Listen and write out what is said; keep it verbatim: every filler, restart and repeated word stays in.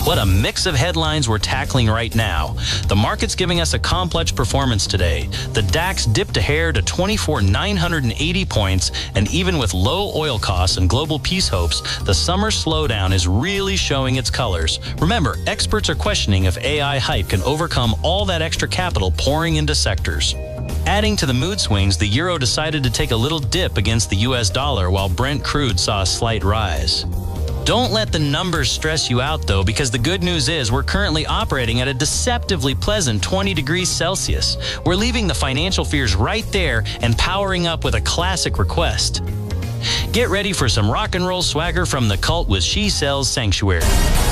What a mix of headlines we're tackling right now. The market's giving us a complex performance today. The DAX dipped a hair to twenty-four thousand nine hundred eighty points, and even with low oil costs and global peace hopes, the summer slowdown is really showing its colors. Remember, experts are questioning if A I hype can overcome all that extra capital pouring into sectors. Adding to the mood swings, the euro decided to take a little dip against the U S dollar while Brent crude saw a slight rise. Don't let the numbers stress you out, though, because the good news is we're currently operating at a deceptively pleasant twenty degrees Celsius. We're leaving the financial fears right there and powering up with a classic request. Get ready for some rock and roll swagger from the cult with She Sells Sanctuary.